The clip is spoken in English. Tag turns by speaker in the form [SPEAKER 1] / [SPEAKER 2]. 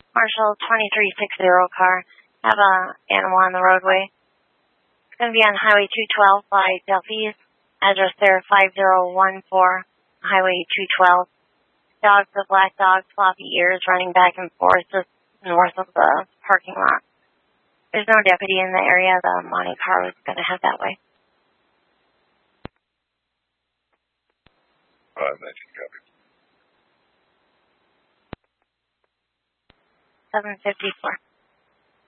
[SPEAKER 1] Marshall 2360 car. Have a animal on the roadway. It's going to be on Highway 212 by Delphis. Address there 5014 Highway 212. Dogs, the black dog, floppy ears, running back and forth just north of the parking lot. There's no deputy in the area. The Monte car was going to head that way.
[SPEAKER 2] 519 copy.
[SPEAKER 1] 754.